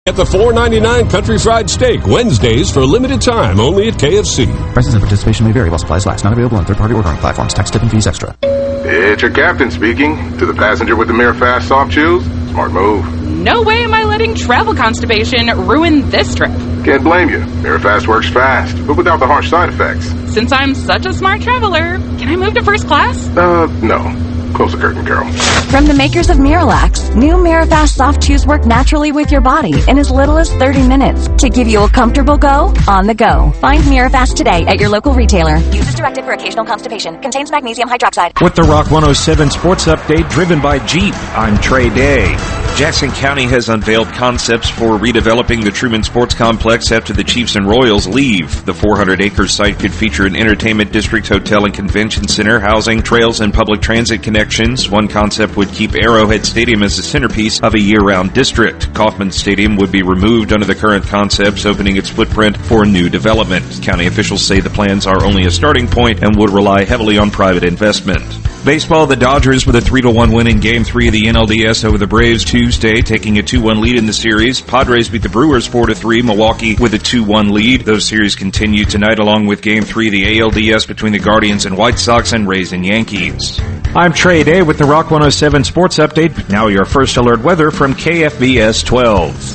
Get the $4.99 Country Fried Steak Wednesdays for a limited time only at KFC. Prices and participation may vary while supplies last. Not available on third-party ordering platforms. Tax, tip, and fees extra. It's your captain speaking. To the passenger with the Mirror Fast Soft Chews, smart move. No way am I letting travel constipation ruin this trip. Can't blame you. Mirror Fast works fast, but without the harsh side effects. Since I'm such a smart traveler, can I move to first class? No. Close the curtain, Carol. From the makers of Miralax, new Mirafast Soft Chews work naturally with your body in as little as 30 minutes to give you a comfortable go on the go. Find Mirafast today at your local retailer. Use as directed for occasional constipation. Contains magnesium hydroxide. With the Rock 107 Sports Update driven by Jeep, I'm Trey Day. Jackson County has unveiled concepts for redeveloping the Truman Sports Complex after the Chiefs and Royals leave. The 400-acre site could feature an entertainment district, hotel, and convention center, housing, trails, and public transit connections. One concept would keep Arrowhead Stadium as the centerpiece of a year-round district. Kauffman Stadium would be removed under the current concepts, opening its footprint for new development. County officials say the plans are only a starting point and would rely heavily on private investment. Baseball, the Dodgers with a 3-1 win in Game 3 of the NLDS over the Braves Tuesday, taking a 2-1 lead in the series. Padres beat the Brewers 4-3, Milwaukee with a 2-1 lead. Those series continue tonight along with Game 3 of the ALDS between the Guardians and White Sox and Rays and Yankees. I'm Trey Day with the Rock 107 Sports Update. Now your first alert weather from KFBS 12.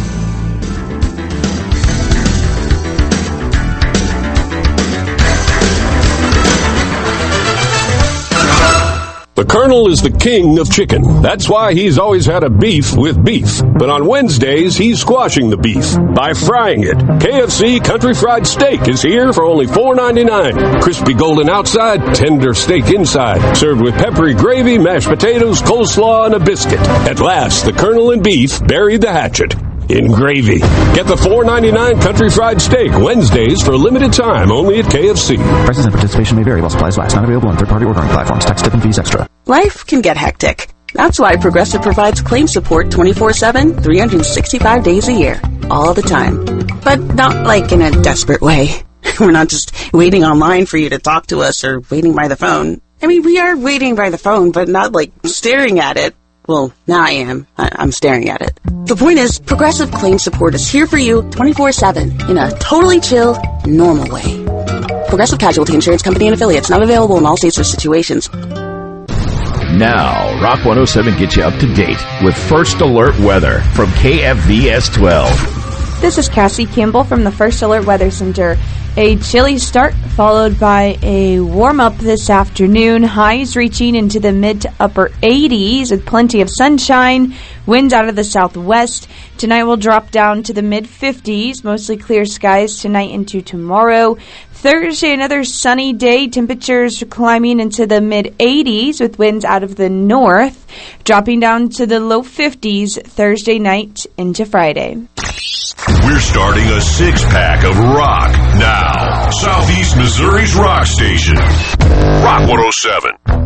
The Colonel is the king of chicken. That's why he's always had a beef with beef. But on Wednesdays, he's squashing the beef by frying it. KFC Country Fried Steak is here for only $4.99. Crispy golden outside, tender steak inside. Served with peppery gravy, mashed potatoes, coleslaw, and a biscuit. At last, the Colonel and beef buried the hatchet in gravy. Get the $4.99 Country Fried Steak Wednesdays for a limited time only at KFC. Prices and participation may vary while supplies last. Not available on third-party ordering platforms. Tax, tip, and fees extra. Life can get hectic. That's why Progressive provides claim support 24/7, 365 days a year, all the time. But not like in a desperate way. We're not just waiting online for you to talk to us or waiting by the phone. I mean, we are waiting by the phone, but not like staring at it. Well, now I am. I'm staring at it. The point is, Progressive Claim Support is here for you 24/7 in a totally chill, normal way. Progressive Casualty Insurance Company and Affiliates, not available in all states or situations. Now, Rock 107 gets you up to date with First Alert Weather from KFVS 12. This is Cassie Kimball from the First Alert Weather Center. A chilly start followed by a warm-up this afternoon. Highs reaching into the mid to upper 80s with plenty of sunshine. Winds out of the southwest. Tonight will drop down to the mid-50s. Mostly clear skies tonight into tomorrow. Thursday, another sunny day. Temperatures climbing into the mid-80s with winds out of the north. Dropping down to the low 50s Thursday night into Friday. We're starting a six-pack of rock now. Southeast Missouri's rock station. Rock 107.